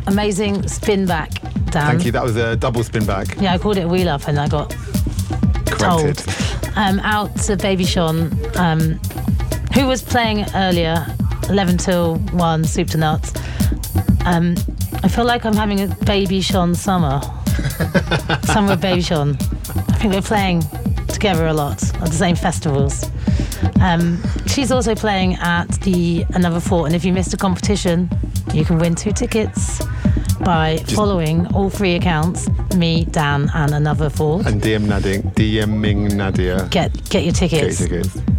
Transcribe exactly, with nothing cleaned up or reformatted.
amazing spin back, Dan. Thank you. That was a double spin back. Yeah, I called it a wheel up and I got Corrected. told. Um, out to Baby Sean, um, who was playing earlier, eleven till one, soup to nuts. Um, I feel like I'm having a Baby Sean summer. Summer with Baby Sean. I think we're playing together a lot at the same festivals. Um, she's also playing at the Another Fort, and if you missed a competition, you can win two tickets by Just following all three accounts, me, Dan, and Another Fort. And DMing Nadia. DMing Nadia. Get get your tickets. Get your tickets.